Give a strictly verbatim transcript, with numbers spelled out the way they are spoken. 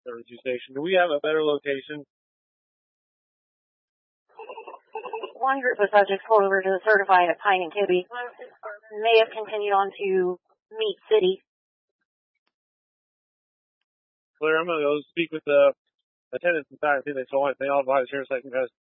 thirty-two station. Do we have a better location? One group of subjects pulled over to the certified at Pine and Kibbe. May have continued on to Meat City. Clear, I'm going to go speak with the attendants inside. I think they saw anything. I'll advise here in a second, guys.